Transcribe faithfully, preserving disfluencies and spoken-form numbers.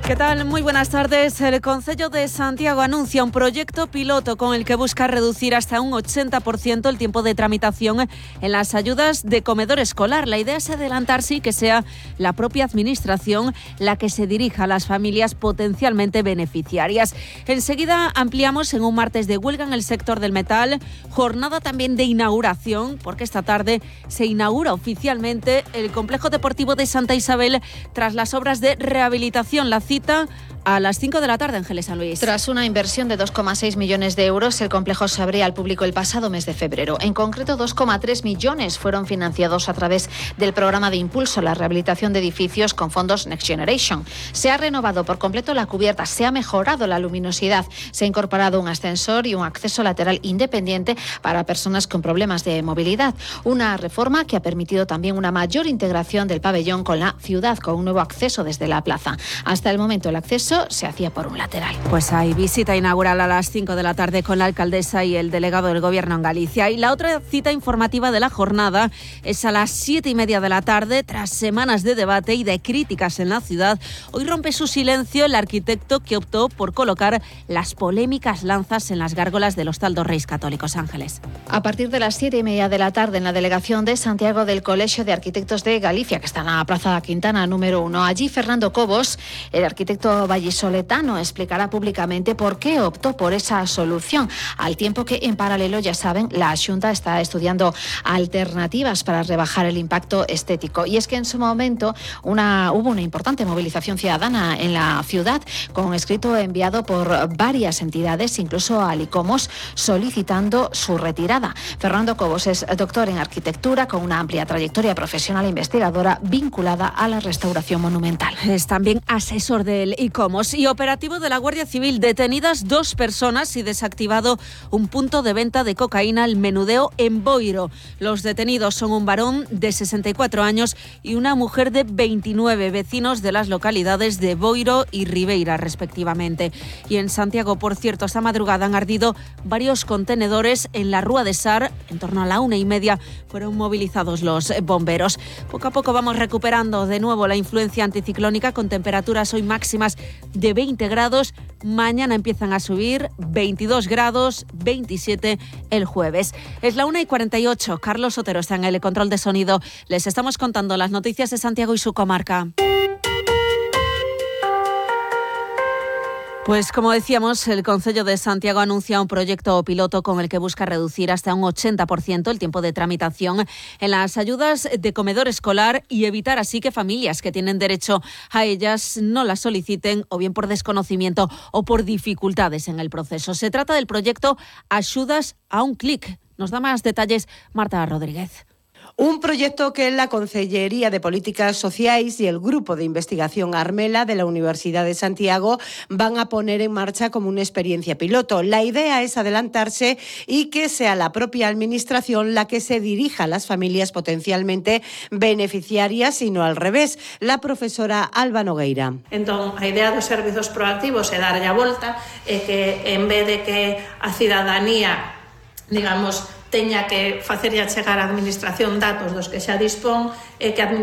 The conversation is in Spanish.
¿Qué tal? Muy buenas tardes. El Concello de Santiago anuncia un proyecto piloto con el que busca reducir hasta un ochenta por ciento el tiempo de tramitación en las ayudas de comedor escolar. La idea es adelantarse y que sea la propia Administración la que se dirija a las familias potencialmente beneficiarias. Enseguida ampliamos en un martes de huelga en el sector del metal, jornada también de inauguración, porque esta tarde se inaugura oficialmente el complejo deportivo de Santa Isabel tras las obras de rehabilitación. La cita a las cinco de la tarde, Ángeles San Luis. Tras una inversión de dos coma seis millones de euros, el complejo se abría al público el pasado mes de febrero. En concreto, dos coma tres millones fueron financiados a través del programa de impulso a la rehabilitación de edificios con fondos Next Generation. Se ha renovado por completo la cubierta, se ha mejorado la luminosidad, se ha incorporado un ascensor y un acceso lateral independiente para personas con problemas de movilidad. Una reforma que ha permitido también una mayor integración del pabellón con la ciudad, con un nuevo acceso desde la plaza. Hasta el momento el acceso se hacía por un lateral. Pues hay visita inaugural a las cinco de la tarde con la alcaldesa y el delegado del Gobierno en Galicia. Y la otra cita informativa de la jornada es a las siete y media de la tarde. Tras semanas de debate y de críticas en la ciudad, hoy rompe su silencio el arquitecto que optó por colocar las polémicas lanzas en las gárgolas del Hostal dos Reis Católicos. Ángeles. A partir de las siete y media de la tarde en la delegación de Santiago del Colegio de Arquitectos de Galicia, que está en la Plaza Quintana número uno. Allí Fernando Cobos, el arquitecto vallisoletano, explicará públicamente por qué optó por esa solución, al tiempo que en paralelo, ya saben, la Xunta está estudiando alternativas para rebajar el impacto estético. Y es que en su momento una, hubo una importante movilización ciudadana en la ciudad, con un escrito enviado por varias entidades, incluso al ICOMOS, solicitando su retirada. Fernando Cobos es doctor en arquitectura con una amplia trayectoria profesional e investigadora vinculada a la restauración monumental. Es también asesor del ICOMOS y operativo de la Guardia Civil. Detenidas dos personas y desactivado un punto de venta de cocaína al menudeo en Boiro. Los detenidos son un varón de sesenta y cuatro años y una mujer de veintinueve, vecinos de las localidades de Boiro y Ribeira, respectivamente. Y en Santiago, por cierto, esta madrugada han ardido varios contenedores en la Rúa de Sar. En torno a la una y media fueron movilizados los bomberos. Poco a poco vamos recuperando de nuevo la influencia anticiclónica, con temperaturas hoy máximas de veinte grados. Mañana empiezan a subir, veintidós grados, veintisiete el jueves. Es la una y cuarenta y ocho. Carlos Otero está en el control de sonido. Les estamos contando las noticias de Santiago y su comarca. Pues como decíamos, el Concello de Santiago anuncia un proyecto piloto con el que busca reducir hasta un ochenta por ciento el tiempo de tramitación en las ayudas de comedor escolar y evitar así que familias que tienen derecho a ellas no las soliciten, o bien por desconocimiento o por dificultades en el proceso. Se trata del proyecto Axudas a un clic. Nos da más detalles Marta Rodríguez. Un proyecto que la Consellería de Políticas Sociais y el Grupo de Investigación Armela de la Universidad de Santiago van a poner en marcha como una experiencia piloto. La idea es adelantarse y que sea la propia Administración la que se dirija a las familias potencialmente beneficiarias y no al revés. La profesora Alba Nogueira. Entón, a idea dos servizos proactivos é darlle a volta e que en vez de que a cidadanía, digamos, teña que facerlle chegar á Administración datos dos que xa dispón, e que a